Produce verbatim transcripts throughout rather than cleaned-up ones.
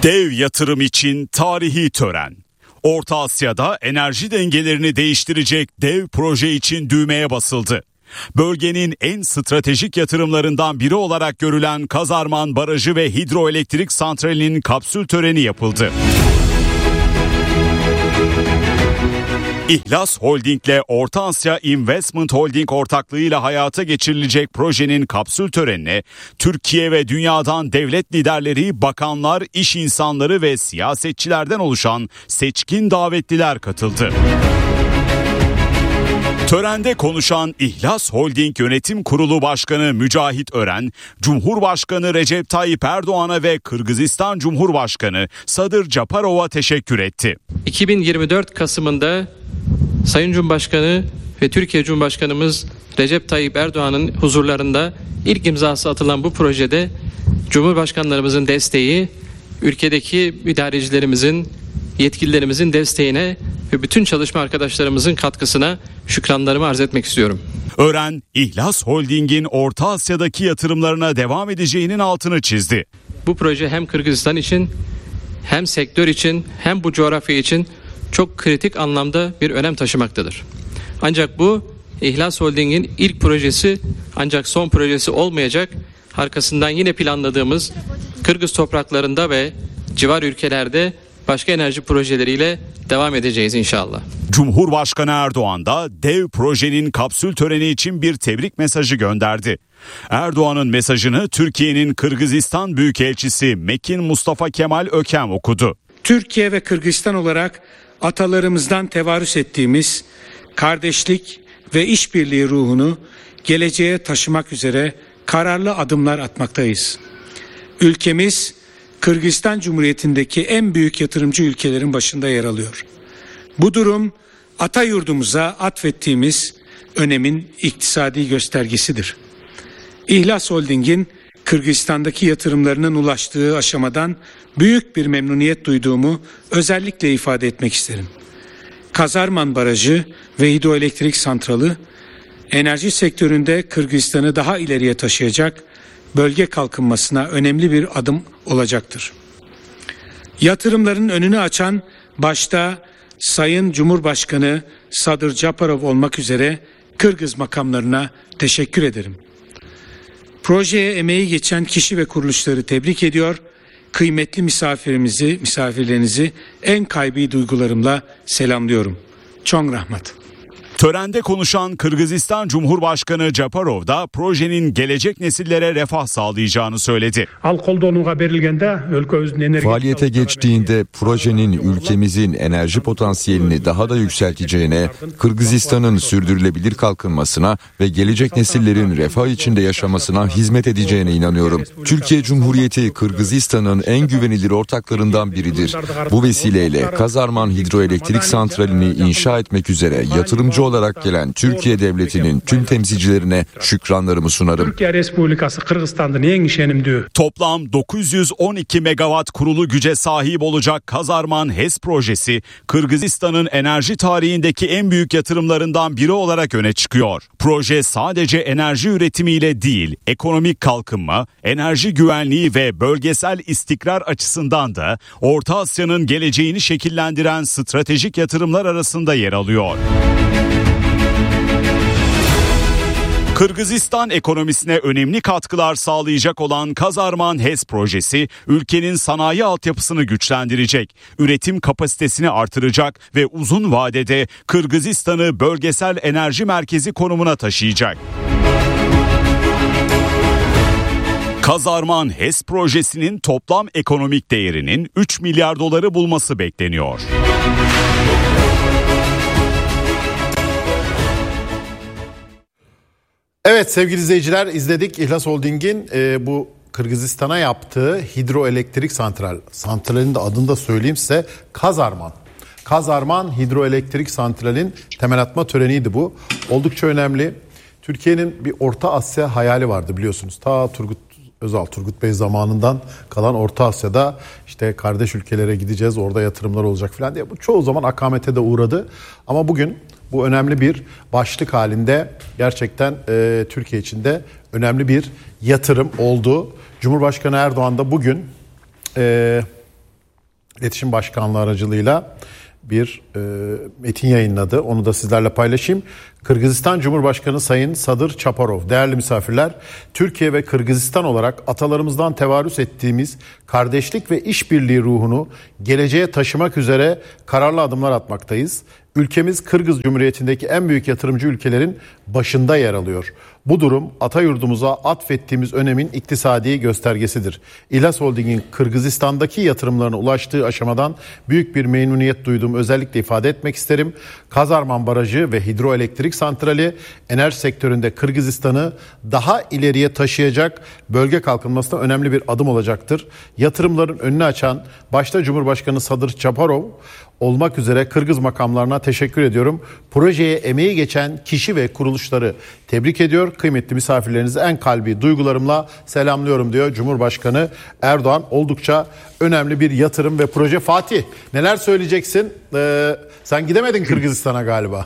Dev yatırım için tarihi tören. Orta Asya'da enerji dengelerini değiştirecek dev proje için düğmeye basıldı. Bölgenin en stratejik yatırımlarından biri olarak görülen Kazarman Barajı ve Hidroelektrik Santrali'nin kapsül töreni yapıldı. İhlas Holding ile Orta Asya Investment Holding ortaklığıyla hayata geçirilecek projenin kapsül törenine Türkiye ve dünyadan devlet liderleri, bakanlar, iş insanları ve siyasetçilerden oluşan seçkin davetliler katıldı. Törende konuşan İhlas Holding Yönetim Kurulu Başkanı Mücahit Ören, Cumhurbaşkanı Recep Tayyip Erdoğan'a ve Kırgızistan Cumhurbaşkanı Sadır Japarov'a teşekkür etti. iki bin yirmi dört Kasım'ında Sayın Cumhurbaşkanı ve Türkiye Cumhurbaşkanımız Recep Tayyip Erdoğan'ın huzurlarında ilk imzası atılan bu projede Cumhurbaşkanlarımızın desteği, ülkedeki idarecilerimizin, yetkililerimizin desteğine ve bütün çalışma arkadaşlarımızın katkısına şükranlarımı arz etmek istiyorum. Ören, İhlas Holding'in Orta Asya'daki yatırımlarına devam edeceğinin altını çizdi. Bu proje hem Kırgızistan için, hem sektör için, hem bu coğrafya için çok kritik anlamda bir önem taşımaktadır. Ancak bu İhlas Holding'in ilk projesi, ancak son projesi olmayacak. Arkasından yine planladığımız Kırgız topraklarında ve civar ülkelerde başka enerji projeleriyle devam edeceğiz inşallah. Cumhurbaşkanı Erdoğan da dev projenin kapsül töreni için bir tebrik mesajı gönderdi. Erdoğan'ın mesajını Türkiye'nin Kırgızistan Büyükelçisi Mekin Mustafa Kemal Ökem okudu. Türkiye ve Kırgızistan olarak atalarımızdan tevarüs ettiğimiz kardeşlik ve işbirliği ruhunu geleceğe taşımak üzere kararlı adımlar atmaktayız. Ülkemiz Kırgızistan Cumhuriyeti'ndeki en büyük yatırımcı ülkelerin başında yer alıyor. Bu durum ata yurdumuza atfettiğimiz önemin iktisadi göstergesidir. İhlas Holding'in Kırgızistan'daki yatırımlarının ulaştığı aşamadan büyük bir memnuniyet duyduğumu özellikle ifade etmek isterim. Kazarman Barajı ve Hidroelektrik Santralı enerji sektöründe Kırgızistan'ı daha ileriye taşıyacak, bölge kalkınmasına önemli bir adım olacaktır. Yatırımların önünü açan başta Sayın Cumhurbaşkanı Sadır Japarov olmak üzere Kırgız makamlarına teşekkür ederim. Projeye emeği geçen kişi ve kuruluşları tebrik ediyor. Kıymetli misafirimizi, misafirlerinizi en kalbi duygularımla selamlıyorum. Çok rahmet. Törende konuşan Kırgızistan Cumhurbaşkanı Japarov da projenin gelecek nesillere refah sağlayacağını söyledi. Faaliyete geçtiğinde projenin ülkemizin enerji potansiyelini daha da yükselteceğine, Kırgızistan'ın sürdürülebilir kalkınmasına ve gelecek nesillerin refah içinde yaşamasına hizmet edeceğine inanıyorum. Türkiye Cumhuriyeti Kırgızistan'ın en güvenilir ortaklarından biridir. Bu vesileyle Kazarman Hidroelektrik Santrali'ni inşa etmek üzere yatırımcı olarak gelen Türkiye Devleti'nin tüm temsilcilerine şükranlarımı sunarım. Türkiye Respublikası Kırgızistan'ın en işenimdi. Toplam dokuz yüz on iki megawatt kurulu güce sahip olacak Kazarman HES projesi, Kırgızistan'ın enerji tarihindeki en büyük yatırımlarından biri olarak öne çıkıyor. Proje sadece enerji üretimiyle değil, ekonomik kalkınma, enerji güvenliği ve bölgesel istikrar açısından da Orta Asya'nın geleceğini şekillendiren stratejik yatırımlar arasında yer alıyor. Kırgızistan ekonomisine önemli katkılar sağlayacak olan Kazarman HES projesi, ülkenin sanayi altyapısını güçlendirecek, üretim kapasitesini artıracak ve uzun vadede Kırgızistan'ı bölgesel enerji merkezi konumuna taşıyacak. Kazarman HES projesinin toplam ekonomik değerinin üç milyar doları bulması bekleniyor. Evet sevgili izleyiciler, izledik İhlas Holding'in e, bu Kırgızistan'a yaptığı hidroelektrik santral. Santralin de adını da söyleyeyim size, Kazarman. Kazarman Hidroelektrik Santral'in temel atma töreniydi bu. Oldukça önemli. Türkiye'nin bir Orta Asya hayali vardı biliyorsunuz. Ta Turgut Özal, Turgut Bey zamanından kalan Orta Asya'da işte kardeş ülkelere gideceğiz, orada yatırımlar olacak falan diye. Bu çoğu zaman akamete de uğradı. Ama bugün bu önemli bir başlık halinde, gerçekten e, Türkiye için de önemli bir yatırım oldu. Cumhurbaşkanı Erdoğan da bugün e, İletişim Başkanlığı aracılığıyla bir e, metin yayınladı. Onu da sizlerle paylaşayım. Kırgızistan Cumhurbaşkanı Sayın Sadır Çaparov, değerli misafirler, Türkiye ve Kırgızistan olarak atalarımızdan tevarüs ettiğimiz kardeşlik ve işbirliği ruhunu geleceğe taşımak üzere kararlı adımlar atmaktayız. Ülkemiz Kırgız Cumhuriyeti'ndeki en büyük yatırımcı ülkelerin başında yer alıyor. Bu durum ata yurdumuza atfettiğimiz önemin iktisadi göstergesidir. İhlas Holding'in Kırgızistan'daki yatırımlarına ulaştığı aşamadan büyük bir memnuniyet duyduğumu özellikle ifade etmek isterim. Kazarman Barajı ve hidroelektrik santrali enerji sektöründe Kırgızistan'ı daha ileriye taşıyacak, bölge kalkınmasına önemli bir adım olacaktır. Yatırımların önünü açan başta Cumhurbaşkanı Sadır Çaparov olmak üzere Kırgız makamlarına teşekkür ediyorum. Projeye emeği geçen kişi ve kuruluşları tebrik ediyor. Kıymetli misafirlerinizi en kalbi duygularımla selamlıyorum diyor Cumhurbaşkanı Erdoğan. Oldukça önemli bir yatırım ve proje. Fatih, neler söyleyeceksin? Ee, sen gidemedin Kırgızistan'a galiba.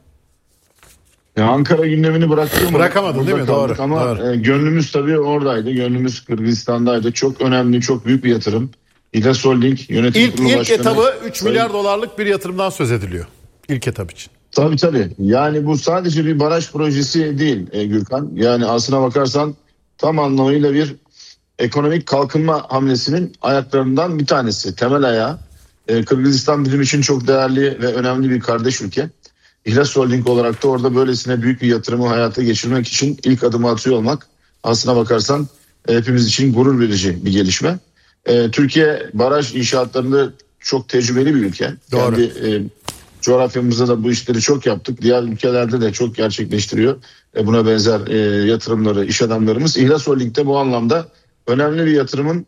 Ya Ankara gündemini bıraktım. Bırakamadın değil mi? Doğru. Ama doğru. E, gönlümüz tabii oradaydı. Gönlümüz Kırgızistan'daydı. Çok önemli, çok büyük bir yatırım. İhlas Holding yönetim İlk, kurulu ilk başkanı. etabı üç milyar dolarlık bir yatırımdan söz ediliyor. İlk etap için. Tabii tabii. Yani bu sadece bir baraj projesi değil e, Gürkan. Yani aslına bakarsan tam anlamıyla bir ekonomik kalkınma hamlesinin ayaklarından bir tanesi. Temel ayağı. E, Kırgızistan bizim için çok değerli ve önemli bir kardeş ülke. İhlas Holding olarak da orada böylesine büyük bir yatırımı hayata geçirmek için ilk adımı atıyor olmak aslına bakarsan e, hepimiz için gurur verici bir gelişme. E, Türkiye baraj inşaatlarında çok tecrübeli bir ülke. Doğru. Kendi e, coğrafyamızda da bu işleri çok yaptık. Diğer ülkelerde de çok gerçekleştiriyor. E, buna benzer e, yatırımları iş adamlarımız. İhlas Holding'de bu anlamda önemli bir yatırımın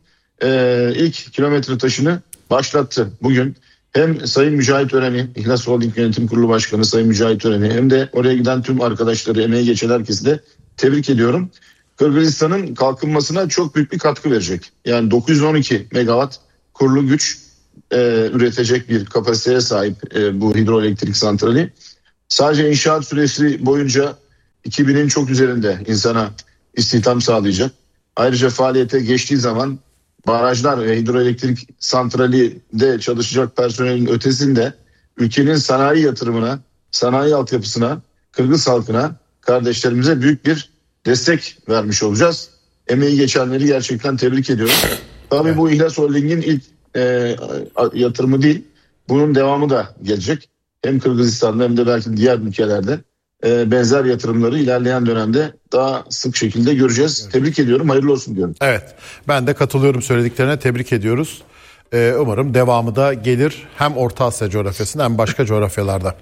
e, ilk kilometre taşını başlattı bugün. Hem Sayın Mücahit Ören'i, İhlas Holding Yönetim Kurulu Başkanı Sayın Mücahit Ören'i hem de oraya giden tüm arkadaşları, emeği geçen herkesi de tebrik ediyorum. Kırgızistan'ın kalkınmasına çok büyük bir katkı verecek. Yani dokuz yüz on iki megawatt kurulu güç e, üretecek bir kapasiteye sahip e, bu hidroelektrik santrali. Sadece inşaat süresi boyunca iki binin çok üzerinde insana istihdam sağlayacak. Ayrıca faaliyete geçtiği zaman barajlar ve hidroelektrik santrali de çalışacak personelin ötesinde ülkenin sanayi yatırımına, sanayi altyapısına, Kırgız halkına, kardeşlerimize büyük bir destek vermiş olacağız. Emeği geçenleri gerçekten tebrik ediyorum. Tabii bu İhlas Holding'in ilk e, yatırımı değil. Bunun devamı da gelecek. Hem Kırgızistan'da hem de belki diğer ülkelerde e, benzer yatırımları ilerleyen dönemde daha sık şekilde göreceğiz. Evet. Tebrik ediyorum. Hayırlı olsun diyorum. Evet. Ben de katılıyorum söylediklerine. Tebrik ediyoruz. Ee, umarım devamı da gelir. Hem Orta Asya coğrafyasında hem başka coğrafyalarda.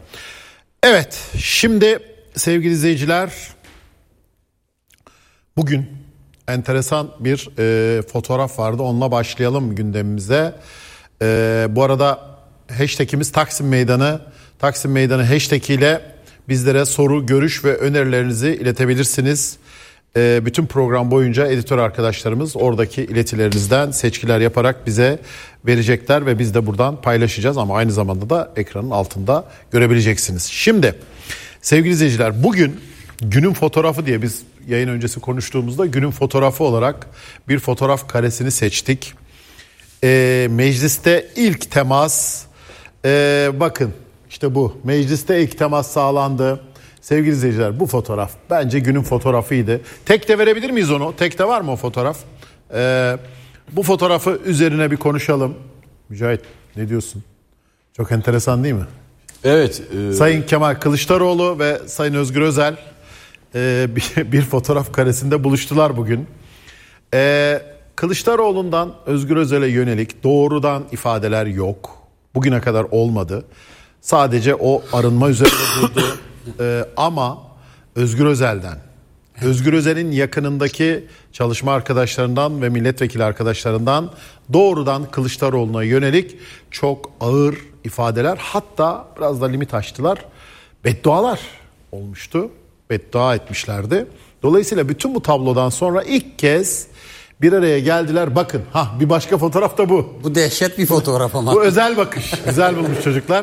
Evet. Şimdi sevgili izleyiciler, bugün enteresan bir e, fotoğraf vardı. Onunla başlayalım gündemimize. E, bu arada hashtagimiz Taksim Meydanı. Taksim Meydanı hashtag ile bizlere soru, görüş ve önerilerinizi iletebilirsiniz. E, bütün program boyunca editör arkadaşlarımız oradaki iletilerinizden seçkiler yaparak bize verecekler ve biz de buradan paylaşacağız. Ama aynı zamanda da ekranın altında görebileceksiniz. Şimdi sevgili izleyiciler, bugün günün fotoğrafı diye biz yayın öncesi konuştuğumuzda günün fotoğrafı olarak bir fotoğraf karesini seçtik. E, mecliste ilk temas, e, bakın işte bu mecliste ilk temas sağlandı. Sevgili izleyiciler, bu fotoğraf bence günün fotoğrafıydı. Tek de verebilir miyiz onu? Tek de var mı o fotoğraf? E, bu fotoğrafı üzerine bir konuşalım. Mücahit, ne diyorsun? Çok enteresan değil mi? Evet. E... Sayın Kemal Kılıçdaroğlu ve Sayın Özgür Özel e, bir, bir fotoğraf karesinde buluştular bugün. E, Kılıçdaroğlu'ndan Özgür Özel'e yönelik doğrudan ifadeler yok. Bugüne kadar olmadı. Sadece o arınma üzerinde durdu. Ee, ama Özgür Özel'den, Özgür Özel'in yakınındaki çalışma arkadaşlarından ve milletvekili arkadaşlarından doğrudan Kılıçdaroğlu'na yönelik çok ağır ifadeler, hatta biraz da limit aştılar. Beddualar olmuştu. Beddua etmişlerdi. Dolayısıyla bütün bu tablodan sonra ilk kez bir araya geldiler. Bakın, ha bir başka fotoğraf da bu. Bu dehşet bir fotoğraf ama. Bu özel bakış. Güzel bulmuş çocuklar.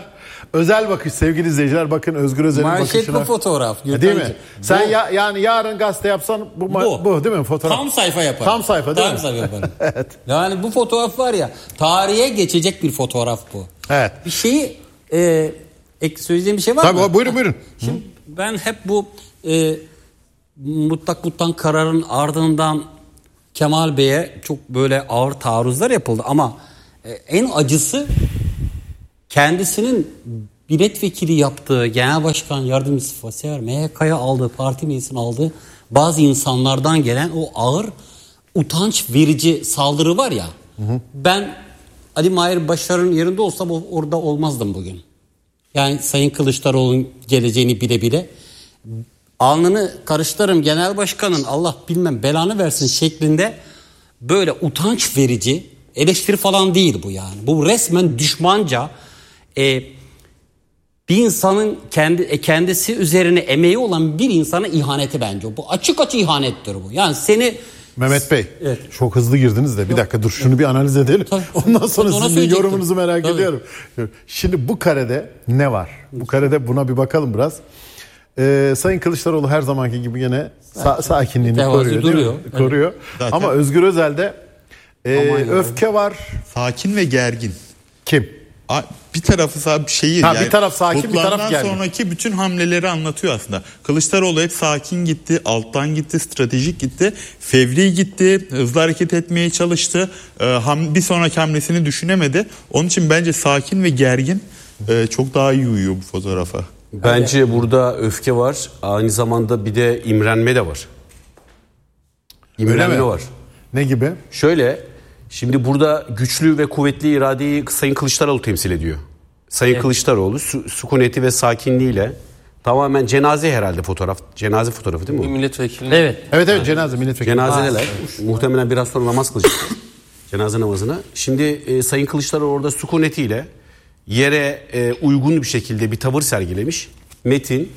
Özel bakış sevgili izleyiciler, bakın Özgür Özel'in bakışına. Manşetli fotoğraf. Değil mi? Sen ya, yani yarın gazete yapsan bu, bu. bu değil mi fotoğraf? Tam sayfa yaparım. Tam sayfa değil Tam mi? sayfa yaparım. Evet. Yani bu fotoğraf var ya, tarihe geçecek bir fotoğraf bu. Evet. Bir şeyi e, ek söyleyeceğim bir şey var Tabii, mı? Tabii buyurun buyurun. Şimdi Hı. ben hep bu e, mutlak mutlak kararın ardından Kemal Bey'e çok böyle ağır taarruzlar yapıldı ama e, en acısı kendisinin milletvekili yaptığı, genel başkan yardımcısı Fasiyer M H K'ya aldığı, parti meclisine aldığı bazı insanlardan gelen o ağır utanç verici saldırı var ya. Hı hı. Ben Ali Mahir Başar'ın yerinde olsam orada olmazdım bugün. Yani Sayın Kılıçdaroğlu'nun geleceğini bile bile alnını karıştırırım genel başkanın Allah bilmem belanı versin şeklinde böyle utanç verici, eleştiri falan değil bu yani. Bu resmen düşmanca e, bir insanın kendi kendisi üzerine emeği olan bir insana ihaneti bence. Bu açık açık ihanettir bu. Yani seni Mehmet Bey, evet. Çok hızlı girdiniz de bir Yok. dakika dur şunu bir analiz edelim. Tabii. Ondan sonra Ona sizin yorumunuzu merak Tabii. ediyorum. Şimdi bu karede ne var? Bu karede buna bir bakalım biraz. Ee, Sayın Kılıçdaroğlu her zamanki gibi yine sa- sakinliğini Tevazu koruyor. duruyor. Değil mi? Koruyor. Zaten- Ama Özgür Özel'de e, öfke var. Sakin ve gergin. Kim? A- Bir tarafı sa- şeyi Ha, bir taraf sakin, bir taraf toplantıdan gergin. sonraki bütün hamleleri anlatıyor aslında. Kılıçdaroğlu hep sakin gitti, alttan gitti, stratejik gitti, fevri gitti, hızlı hareket etmeye çalıştı. Ee, ham- bir sonraki hamlesini düşünemedi. Onun için bence sakin ve gergin e, çok daha iyi uyuyor bu fotoğrafa. Bence burada öfke var. Aynı zamanda bir de imrenme de var. İmrenme var. Ne gibi? Şöyle, şimdi burada güçlü ve kuvvetli iradeyi Sayın Kılıçdaroğlu temsil ediyor. Sayın evet. Kılıçdaroğlu su, sükuneti ve sakinliğiyle tamamen cenaze herhalde fotoğraf. Cenaze fotoğrafı değil mi? Milletvekili. Evet. Evet evet cenaze milletvekili. Cenazeler. Muhtemelen biraz sonra namaz kılacak. Cenaze namazına. Şimdi e, Sayın Kılıçdaroğlu orada sükunetiyle yere e, uygun bir şekilde bir tavır sergilemiş. Metin.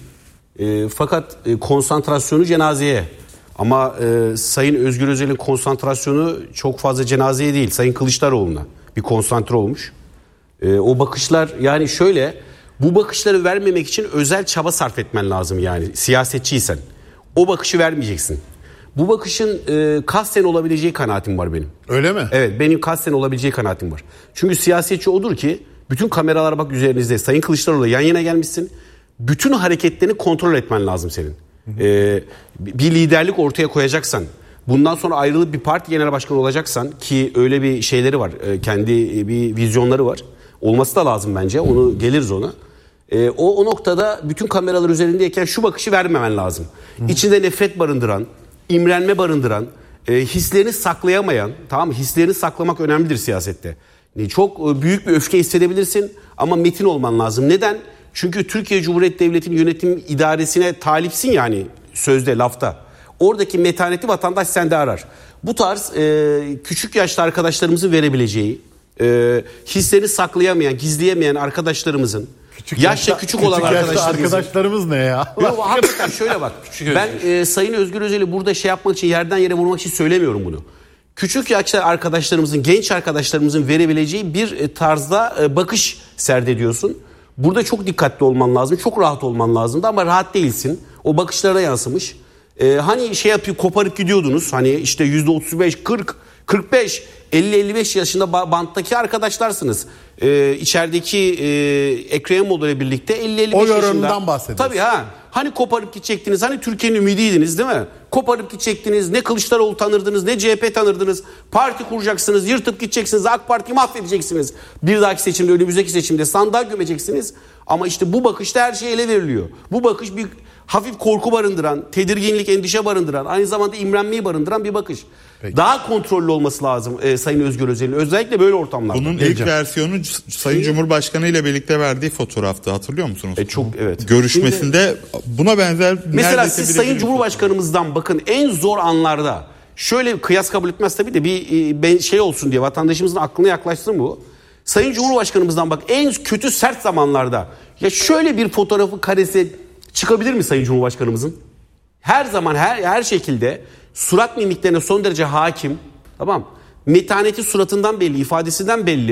E, fakat e, konsantrasyonu cenazeye. Ama e, Sayın Özgür Özel'in konsantrasyonu çok fazla cenazeye değil. Sayın Kılıçdaroğlu'na bir konsantre olmuş. E, o bakışlar yani şöyle, bu bakışları vermemek için özel çaba sarf etmen lazım yani siyasetçiysen. O bakışı vermeyeceksin. Bu bakışın e, kasten olabileceği kanaatim var benim. Öyle mi? Evet, benim kasten olabileceği kanaatim var. Çünkü siyasetçi odur ki bütün kameralar bak üzerinizde. Sayın Kılıçdaroğlu yan yana gelmişsin. Bütün hareketlerini kontrol etmen lazım senin. Ee, bir liderlik ortaya koyacaksan, bundan sonra ayrılıp bir parti genel başkanı olacaksan ki öyle bir şeyleri var, e, kendi e, bir vizyonları var. Olması da lazım bence. Onu geliriz ona. E, o o noktada bütün kameralar üzerindeyken şu bakışı vermemen lazım. Hı. İçinde nefret barındıran, imrenme barındıran, e, hislerini saklayamayan, tamam mı? Hislerini saklamak önemlidir siyasette. E, çok büyük bir öfke hissedebilirsin ama metin olman lazım. Neden? Çünkü Türkiye Cumhuriyeti Devleti'nin yönetim idaresine talipsin yani sözde, lafta. Oradaki metaneti vatandaş sende arar. Bu tarz e, küçük yaşta arkadaşlarımızın verebileceği, e, hislerini saklayamayan, gizleyemeyen arkadaşlarımızın, küçük yaşta, yaşta küçük olan küçük arkadaşlarımızın. Arkadaşlarımız ne ya? Yok, hakikaten şöyle bak. Ben e, Sayın Özgür Özel'i burada şey yapmak için, yerden yere vurmak için söylemiyorum bunu. Küçük yaşta arkadaşlarımızın, genç arkadaşlarımızın verebileceği bir tarzda e, bakış serdediyorsun. Burada çok dikkatli olman lazım. Çok rahat olman lazımdı ama rahat değilsin. O bakışlara yansımış. Ee, hani şey yapıyor, koparıp gidiyordunuz. Hani işte yüzde otuz beş, kırk, kırk beş, elli elli beş yaşında banttaki arkadaşlarsınız. Ee, içerideki e, Ekrem İmamoğlu ile birlikte elli elli beş o yaşında. O yorumdan bahsediyorsun. Tabii ha. Hani koparıp gidecektiniz. Hani Türkiye'nin ümidiydiniz değil mi? Koparıp gidecektiniz. Ne Kılıçdaroğlu tanırdınız, ne C H P tanırdınız. Parti kuracaksınız, yırtıp gideceksiniz. AK Parti'yi mahvedeceksiniz. Bir dahaki seçimde, önümüzdeki seçimde sandığa gömeceksiniz. Ama işte bu bakışta her şey ele veriliyor. Bu bakış bir hafif korku barındıran, tedirginlik, endişe barındıran, aynı zamanda imrenmeyi barındıran bir bakış. Peki. Daha kontrollü olması lazım e, Sayın Özgür Özel'in. Özellikle böyle ortamlarda. Bunun ilk versiyonu Sayın Cumhurbaşkanı ile birlikte verdiği fotoğraftı, hatırlıyor musunuz? E çok evet. Görüşmesinde Şimdi, buna benzer mesela siz Sayın Cumhurbaşkanımızdan bakın en zor anlarda, şöyle kıyas kabul etmez tabii de bir şey olsun diye vatandaşımızın aklına yaklaşsın bu. Sayın Cumhurbaşkanımızdan bak en kötü sert zamanlarda ya şöyle bir fotoğrafı, karesi çıkabilir mi Sayın Cumhurbaşkanımızın? Her zaman her her şekilde surat mimiklerine son derece hakim, tamam? Metaneti suratından belli, ifadesinden belli.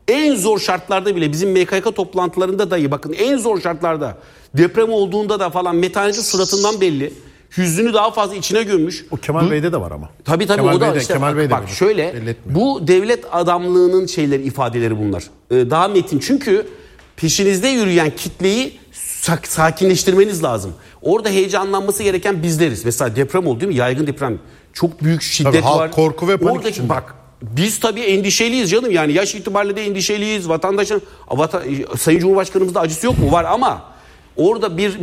En zor şartlarda bile bizim M K K toplantılarında dahi bakın en zor şartlarda deprem olduğunda da falan Metanet'in suratından belli. Hüznünü daha fazla içine gömmüş. O Kemal Bey'de de var ama. Tabii tabii Kemal o da Bey'de, işte Kemal bak, Bey'de bak böyle. şöyle bu devlet adamlığının şeyleri ifadeleri bunlar. Ee, daha metin çünkü peşinizde yürüyen kitleyi sak- sakinleştirmeniz lazım. Orada heyecanlanması gereken bizleriz. Mesela deprem oldu değil mi? Yaygın deprem. Çok büyük şiddet Tabii, halk var. korku ve panik Oradaki, içinde. bak biz tabii endişeliyiz canım. Yani yaş itibariyle de endişeliyiz. Vatandaşın vatan, Sayın Cumhurbaşkanımızda acısı yok mu? Var ama orada bir